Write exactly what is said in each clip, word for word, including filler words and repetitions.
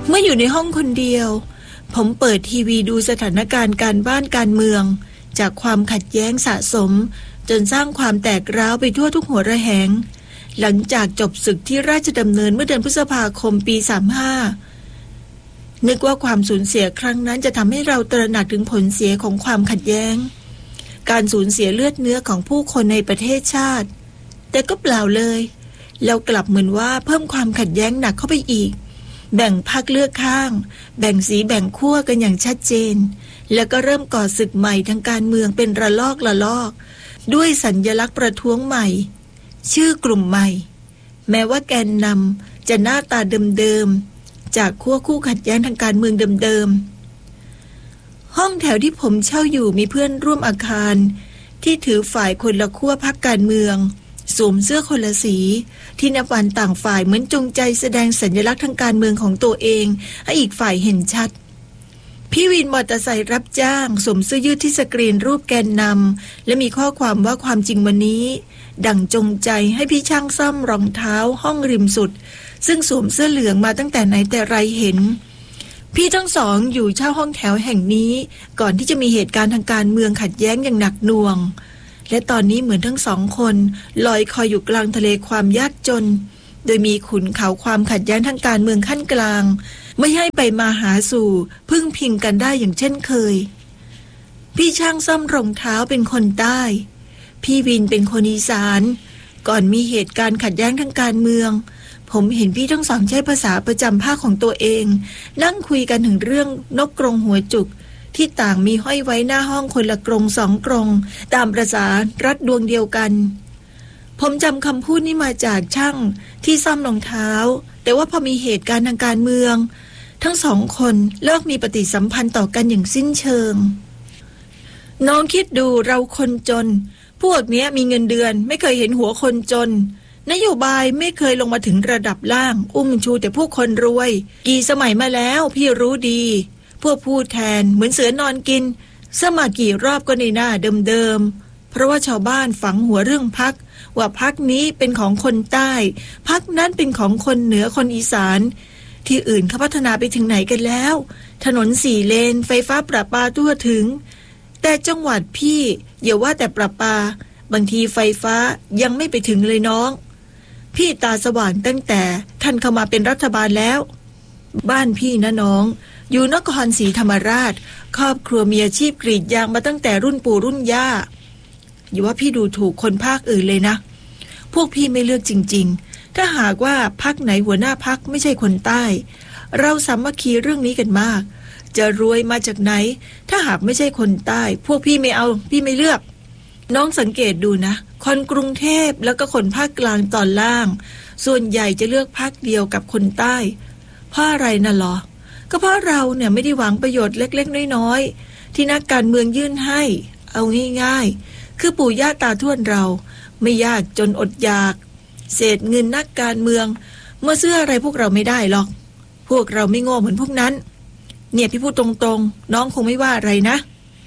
เมื่ออยู่ในห้องคนเดียวผมเปิดทีวีดูสถานการณ์การบ้านการเมืองจากความขัดแย้งสะสมจนสร้างความแตกร้าวไปทั่วทุกหัวระแหงหลังจากจบศึกที่ราชดำเนินเมื่อเดือนพฤษภาคมปีสามสิบห้านึกว่าความสูญเสียครั้งนั้นจะทำให้เราตระหนักถึงผลเสียของความขัดแย้งการสูญเสียเลือดเนื้อของผู้คนในประเทศชาติแต่ก็เปล่าเลยเรากลับเหมือนว่าเพิ่มความขัดแย้งหนักเข้าไปอีกแบ่งพรรคเลือกข้างแบ่งสีแบ่งขั้วกันอย่างชัดเจนแล้วก็เริ่มก่อศึกใหม่ทางการเมืองเป็นระลอกระลอกด้วยสัญลักษณ์ประท้วงใหม่ชื่อกลุ่มใหม่แม้ว่าแกนนำจะหน้าตาเดิมๆจากขั้วคู่ขัดแย้งทางการเมืองเดิมๆห้องแถวที่ผมเช่าอยู่มีเพื่อนร่วมอาคารที่ถือฝ่ายคนละขั้วพรรคการเมืองสวมเสื้อคนละสีที่นับวันต่างฝ่ายเหมือนจงใจแสดงสัญลักษณ์ทางการเมืองของตัวเองให้อีกฝ่ายเห็นชัดพี่วินมอเตอร์ไซค์รับจ้างสวมเสื้อยืดที่สกรีนรูปแกนนำและมีข้อความว่าความจริงวันนี้ดั่งจงใจให้พี่ช่างซ่อมรองเท้าห้องริมสุดซึ่งสวมเสื้อเหลืองมาตั้งแต่ไหนแต่ไรเห็นพี่ทั้งสองอยู่เช่าห้องแถวแห่งนี้ก่อนที่จะมีเหตุการณ์ทางการเมืองขัดแย้งอย่างหนักหน่วงและตอนนี้เหมือนทั้งสองคนลอยคอยอยู่กลางทะเลความยากจนโดยมีขุนเขาความขัดแย้งทางการเมืองขั้นกลางไม่ให้ไปมาหาสู่พึ่งพิงกันได้อย่างเช่นเคยพี่ช่างซ่อมรองเท้าเป็นคนใต้พี่วินเป็นคนอีสานก่อนมีเหตุการณ์ขัดแย้งทางการเมืองผมเห็นพี่ทั้งสองใช้ภาษาประจำภาคของตัวเองนั่งคุยกันถึงเรื่องนกกรงหัวจุกที่ต่างมีห้อยไว้หน้าห้องคนละกรงสองกรงตามประสารัดดวงเดียวกันผมจำคำพูดนี้มาจากช่างที่ซ่อมรองเท้าแต่ว่าพอมีเหตุการณ์ทางการเมืองทั้งสองคนเลิกมีปฏิสัมพันธ์ต่อกันอย่างสิ้นเชิงน้องคิดดูเราคนจนพวกเนี้ยมีเงินเดือนไม่เคยเห็นหัวคนจนนโยบายไม่เคยลงมาถึงระดับล่างอุ้มชูแต่พวกคนรวยกี่สมัยมาแล้วพี่รู้ดีพวกพูดแทนเหมือนเสือนอนกินสมัครกี่รอบก็ในหน้าเดิมๆเพราะว่าชาวบ้านฝังหัวเรื่องพรรคว่าพรรคนี้เป็นของคนใต้พรรคนั้นเป็นของคนเหนือคนอีสานที่อื่นเขาพัฒนาไปถึงไหนกันแล้วถนนสี่เลนไฟฟ้าประปาทั่วถึงแต่จังหวัดพี่อย่าว่าแต่ประปาบางทีไฟฟ้ายังไม่ไปถึงเลยน้องพี่ตาสว่างตั้งแต่ท่านเข้ามาเป็นรัฐบาลแล้วบ้านพี่นะน้องอยู่นครศรีธรรมราชครอบครัวมีอาชีพกรีดยางมาตั้งแต่รุ่นปู่รุ่นย่าอย่าว่าพี่ดูถูกคนภาคอื่นเลยนะพวกพี่ไม่เลือกจริงๆถ้าหากว่าพรรคไหนหัวหน้าพรรคไม่ใช่คนใต้เราสามัคคีเรื่องนี้กันมากจะรวยมาจากไหนถ้าหากไม่ใช่คนใต้พวกพี่ไม่เอาพี่ไม่เลือกน้องสังเกตดูนะคนกรุงเทพแล้วก็คนภาคกลางตอนล่างส่วนใหญ่จะเลือกพรรคเดียวกับคนใต้เพราะอะไรน่ะหรอก็เพราะเราเนี่ยไม่ได้หวังประโยชน์เล็กๆน้อยๆที่นักการเมืองยื่นให้เอาง่ายๆคือปู่ย่าตาทวดเราไม่ยากจนอดอยากเศษเงินนักการเมืองเมื่อซื้ออะไรพวกเราไม่ได้หรอกพวกเราไม่โง่เหมือนพวกนั้นเนี่ยพี่พูดตรงๆน้องคงไม่ว่าอะไรนะ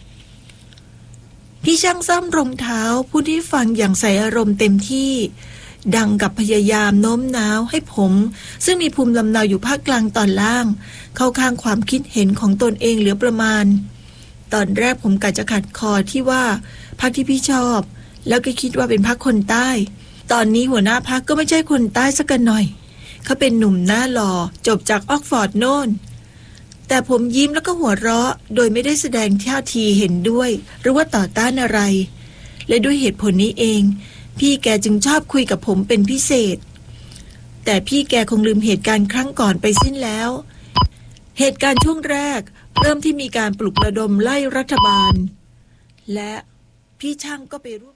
พี่ช่างซ่อมรองเท้าผู้ที่ฟังอย่างใส่อารมณ์เต็มที่ดังกับพยายามโน้มน้าวให้ผมซึ่งมีภูมิลำเนาอยู่ภาคกลางตอนล่างเข้าข้างความคิดเห็นของตนเองเหลือประมาณตอนแรกผมกะจะขัดคอที่ว่าพรรคที่พี่ชอบแล้วก็คิดว่าเป็นพรรคคนใต้ตอนนี้หัวหน้าพรรคก็ไม่ใช่คนใต้สักกันหน่อยเขาเป็นหนุ่มหน้าหล่อจบจากออกฟอร์ดโน่นแต่ผมยิ้มแล้วก็หัวเราะโดยไม่ได้แสดงท่าทีเห็นด้วยหรือว่าต่อต้านอะไรและด้วยเหตุผลนี้เองพี่แกจึงชอบคุยกับผมเป็นพิเศษแต่พี่แกคงลืมเหตุการณ์ครั้งก่อนไปสิ้นแล้วเหตุการณ์ช่วงแรกเริ่มที่มีการปลุกระดมไล่รัฐบาลและพี่ช่างก็ไปร่วม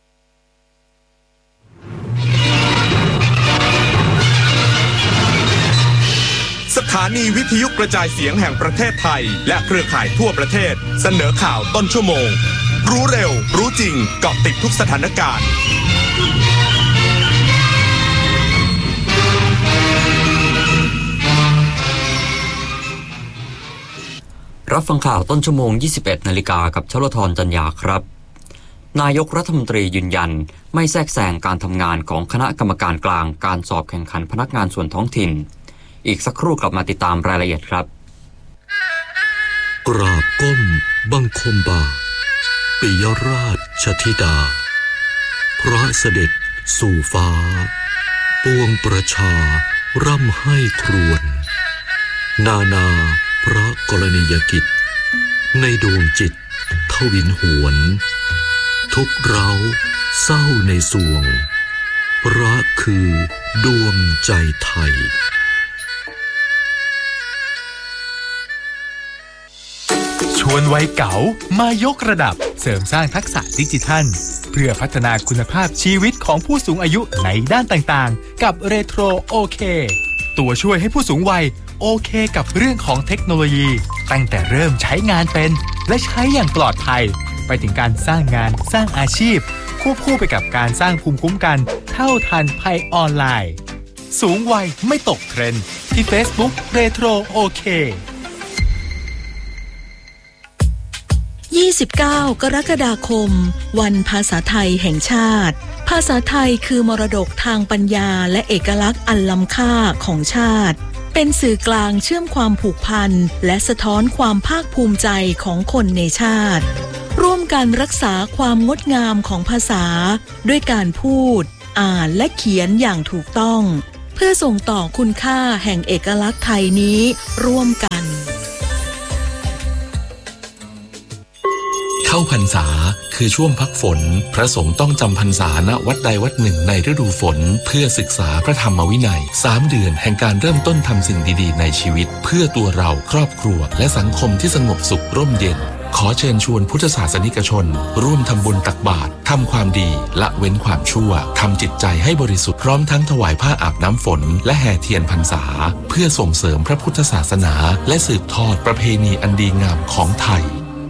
สถานีวิทยุกระจายเสียงแห่งประเทศไทยและเครือข่ายทั่วประเทศเสนอข่าวต้นชั่วโมงรู้เร็วรู้จริงเกาะติดทุกสถานการณ์รับฟังข่าวต้นชั่วโมง ยี่สิบเอ็ด นาฬิกากับชลธรจันยาครับนายกรัฐมนตรียืนยันไม่แทรกแซงการทำงานของคณะกรรมการกลางการสอบแข่งขันพนักงานส่วนท้องถิ่นอีกสักครู่กลับมาติดตามรายละเอียดครับกราบก้มบังคมบาทปิยราชธิดาพระเสด็จสู่ฟ้าปวงประชาร่ำให้ครวญนานาพระกรณียกิจในดวงจิตทวินหวนทุกเร้าเศร้าในสวงพระคือดวงใจไทยชวนวัยเก๋ามายกระดับเสริมสร้างทักษะดิจิทัลเพื่อพัฒนาคุณภาพชีวิตของผู้สูงอายุในด้านต่างๆกับเรโทรโอเคตัวช่วยให้ผู้สูงวัยโอเคกับเรื่องของเทคโนโลยีตั้งแต่เริ่มใช้งานเป็นและใช้อย่างปลอดภัยไปถึงการสร้างงานสร้างอาชีพควบคู่ไปกับการสร้างภูมิคุ้มกันเท่าทันภัยออนไลน์สูงวัยไม่ตกเทรนด์ที่ Facebook เรโทรโอเคยี่สิบเก้ากรกฎาคมวันภาษาไทยแห่งชาติภาษาไทยคือมรดกทางปัญญาและเอกลักษณ์อันล้ำค่าของชาติเป็นสื่อกลางเชื่อมความผูกพันและสะท้อนความภาคภูมิใจของคนในชาติร่วมกันรักษาความงดงามของภาษาด้วยการพูดอ่านและเขียนอย่างถูกต้องเพื่อส่งต่อคุณค่าแห่งเอกลักษณ์ไทยนี้ร่วมกันเข้าพรรษาคือช่วงพักฝนพระสงฆ์ต้องจำพรรษาณวัดใดวัดหนึ่งในฤดูฝนเพื่อศึกษาพระธรรมวินัยสามเดือนแห่งการเริ่มต้นทำสิ่งดีๆในชีวิตเพื่อตัวเราครอบครัวและสังคมที่สงบสุขร่มเย็นขอเชิญชวนพุทธศาสนิกชนร่วมทำบุญตักบาตรทำความดีละเว้นความชั่วทำจิตใจให้บริสุทธิ์พร้อมทั้งถวายผ้าอาบน้ำฝนและแห่เทียนพรรษาเพื่อส่งเสริมพระพุทธศาสนาและสืบทอดประเพณีอันดีงามของไทย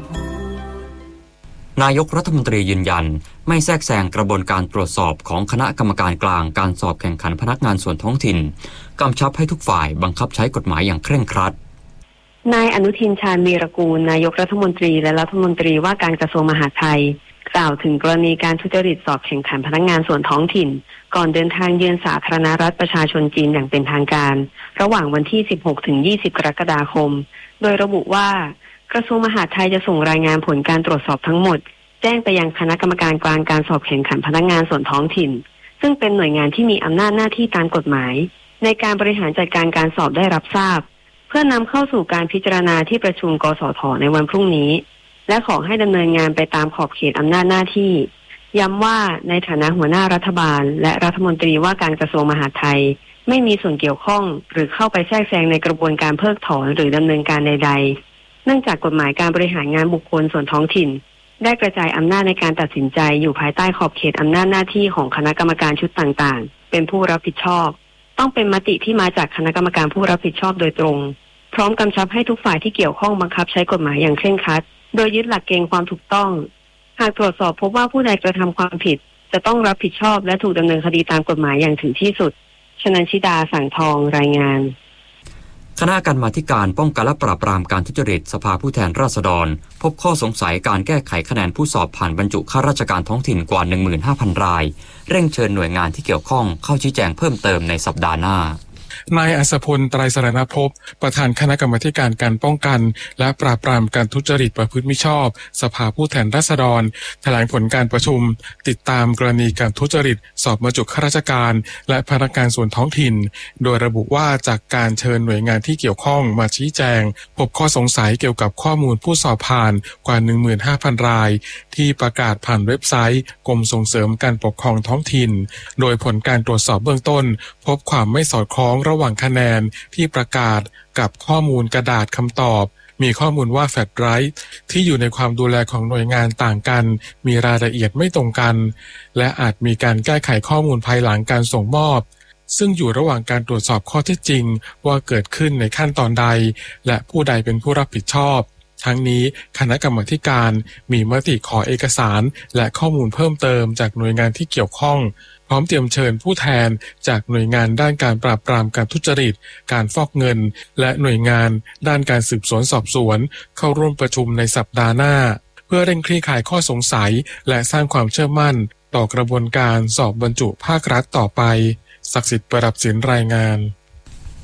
นายกรัฐมนตรียืนยันไม่แทรกแซงกระบวนการตรวจสอบของคณะกรรมการกลางการสอบแข่งขันพนักงานส่วนท้องถิ่นกำชับให้ทุกฝ่ายบังคับใช้กฎหมายอย่างเคร่งครัดนายอนุทินชาญวีรกูลนายกรัฐมนตรีและรัฐมนตรีว่าการกระทรวงมหาดไทยกล่าวถึงกรณีการทุจริตสอบแข่งขันพนักงานส่วนท้องถิ่นก่อนเดินทางเยือนสาธารณรัฐประชาชนจีนอย่างเป็นทางการระหว่างวันที่สิบหกถึงยี่สิบกรกฎาคมโดยระบุว่ากระทรวงมหาดไทยจะส่งรายงานผลการตรวจสอบทั้งหมดแจ้งไปยังคณะกรรมการกลางการสอบแข่งขันพนักงานส่วนท้องถิ่นซึ่งเป็นหน่วยงานที่มีอำนาจหน้าที่ตามกฎหมายในการบริหารจัดการการสอบได้รับทราบเพื่อนำเข้าสู่การพิจารณาที่ประชุมกสท.ในวันพรุ่งนี้และขอให้ดำเนินงานไปตามขอบเขตอำนาจหน้าที่ย้ำว่าในฐานะหัวหน้ารัฐบาลและรัฐมนตรีว่าการกระทรวงมหาดไทยไม่มีส่วนเกี่ยวข้องหรือเข้าไปแทรกแซงในกระบวนการเพิกถอนหรือดำเนินการใดๆเนื่องจากกฎหมายการบริหารงานบุคคลส่วนท้องถิ่นได้กระจายอำนาจในการตัดสินใจอยู่ภายใต้ขอบเขตอำนาจหน้าที่ของคณะกรรมการชุดต่างๆเป็นผู้รับผิดชอบต้องเป็นมติที่มาจากคณะกรรมการผู้รับผิดชอบโดยตรงพร้อมกำชับให้ทุกฝ่ายที่เกี่ยวข้องบังคับใช้กฎหมายอย่างเคร่งครัดโดยยึดหลักเกณฑ์ความถูกต้องหากตรวจสอบพบว่าผู้ใดกระทำความผิดจะต้องรับผิดชอบและถูกดำเนินคดีตามกฎหมายอย่างถึงที่สุดชนันชิดาสังทองรายงานคณะกรรมาธิการป้องกันและปราบปรามการทุจริตสภาผู้แทนราษฎรพบข้อสงสัยการแก้ไขคะแนนผู้สอบผ่านบรรจุข้าราชการท้องถิ่นกว่า หนึ่งหมื่นห้าพัน รายเร่งเชิญหน่วยงานที่เกี่ยวข้องเข้าชี้แจงเพิ่มเติมในสัปดาห์หน้านายอัศพลไตรสรณภพประธานคณะกรรมาธิการการป้องกันและปราบปรามการทุจริตประพฤติมิชอบสภาผู้แทนราษฎรแถลงผลการประชุมติดตามกรณีการทุจริตสอบบรรจุข้าราชการและพนักงานส่วนท้องถิ่นโดยระบุว่าจากการเชิญหน่วยงานที่เกี่ยวข้องมาชี้แจงพบข้อสงสัยเกี่ยวกับข้อมูลผู้สอบผ่านกว่า หนึ่งหมื่นห้าพัน รายที่ประกาศผ่านเว็บไซต์กรมส่งเสริมการปกครองท้องถิ่นโดยผลการตรวจสอบเบื้องต้นพบความไม่สอดคล้องระหว่างคะแนนที่ประกาศกับข้อมูลกระดาษคำตอบมีข้อมูลว่าแฟลชไดรฟ์ที่อยู่ในความดูแลของหน่วยงานต่างกันมีรายละเอียดไม่ตรงกันและอาจมีการแก้ไขข้อมูลภายหลังการส่งมอบซึ่งอยู่ระหว่างการตรวจสอบข้อเท็จจริงว่าเกิดขึ้นในขั้นตอนใดและผู้ใดเป็นผู้รับผิดชอบทั้งนี้คณะกรรมาธิการมีมติขอเอกสารและข้อมูลเพิ่มเติมจากหน่วยงานที่เกี่ยวข้องพร้อมเตรียมเชิญผู้แทนจากหน่วยงานด้านการปราบปรามการทุจริตการฟอกเงินและหน่วยงานด้านการสืบสวนสอบสวนเข้าร่วมประชุมในสัปดาห์หน้าเพื่อเร่งคลี่คลายข้อสงสัยและสร้างความเชื่อมั่นต่อกระบวนการสอบบรรจุภาครัฐต่อไปศักดิ์สิทธิ์ประดับศิลป์รายงาน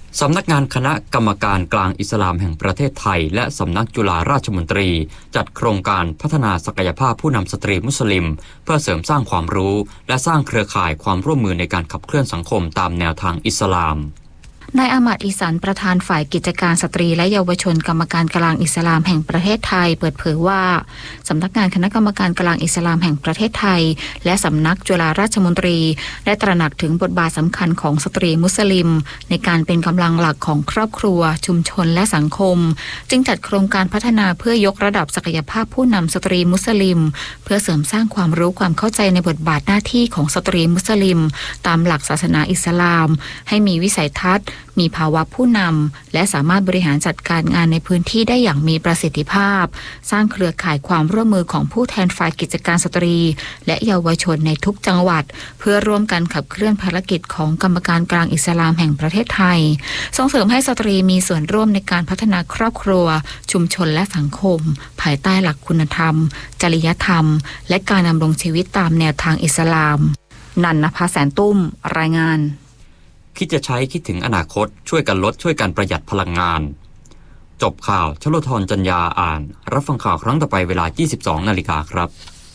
สำนักงานคณะกรรมการกลางอิสลามแห่งประเทศไทยและสำนักจุฬาราชมนตรีจัดโครงการพัฒนาศักยภาพผู้นำสตรีมุสลิมเพื่อเสริมสร้างความรู้และสร้างเครือข่ายความร่วมมือในการขับเคลื่อนสังคมตามแนวทางอิสลามนายอามัดอิสันประธานฝ่ายกิจการสตรีและเยาวชนกรรมการกลางอิสลามแห่งประเทศไทยเปิดเผยว่าสำนักงานคณะกรรมการกลางอิสลามแห่งประเทศไทยและสำนักจุฬาราชมนตรีได้ตระหนักถึงบทบาทสำคัญของสตรีมุสลิมในการเป็นกำลังหลักของครอบครัวชุมชนและสังคมจึงจัดโครงการพัฒนาเพื่อยกระดับศักยภาพผู้นำสตรีมุสลิมเพื่อเสริมสร้างความรู้ความเข้าใจในบทบาทหน้าที่ของสตรีมุสลิมตามหลักศาสนาอิสลามให้มีวิสัยทัศน์มีภาวะผู้นำและสามารถบริหารจัดการงานในพื้นที่ได้อย่างมีประสิทธิภาพสร้างเครือข่ายความร่วมมือของผู้แทนฝ่ายกิจการสตรีและเยาวชนในทุกจังหวัดเพื่อร่วมกันขับเคลื่อนภารกิจของกรรมการกลางอิสลามแห่งประเทศไทยส่งเสริมให้สตรีมีส่วนร่วมในการพัฒนาครอบครัวชุมชนและสังคมภายใต้หลักคุณธรรมจริยธรรมและการดำรงชีวิตตามแนวทางอิสลามนันนภาแสนตุ้มรายงานคิดจะใช้คิดถึงอนาคตช่วยกันลดช่วยกันประหยัดพลังงานจบข่าวชโลธรจัญญาอ่านรับฟังข่าวครั้งต่อไปเวลา ยี่สิบสองนาฬิกาครับ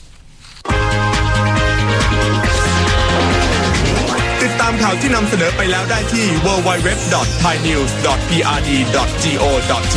ติดตามข่าวที่นำเสนอไปแล้วได้ที่ ดับเบิลยู ดับเบิลยู ดับเบิลยู ดอท ไทยนิวส์ ดอท พี อาร์ ดี ดอท จี โอ ดอท